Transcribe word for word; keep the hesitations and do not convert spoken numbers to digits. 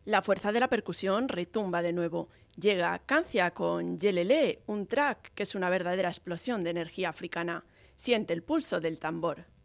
La fuerza de la percusión retumba de nuevo. Llega Cancia con Yelele, un track que es una verdadera explosión de energía africana. Siente el pulso del tambor.